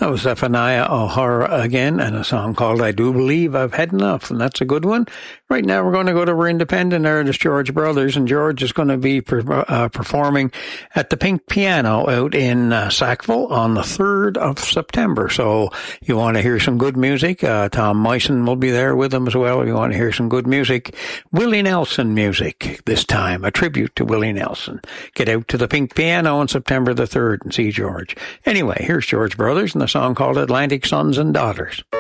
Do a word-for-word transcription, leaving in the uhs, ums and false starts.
That was Zephaniah O'Hara again, and a song called I Do Believe I've Had Enough, and that's a good one. Right now we're going to go to our independent artist, George Brothers, and George is going to be per, uh, performing at the Pink Piano out in uh, Sackville on the third of September. So you want to hear some good music, uh, Tom Meissen will be there with him as well. If you want to hear some good music, Willie Nelson music this time, a tribute to Willie Nelson. Get out to the Pink Piano on September the third and see George. Anyway, here's George Brothers and the song called Atlantic Sons and Daughters.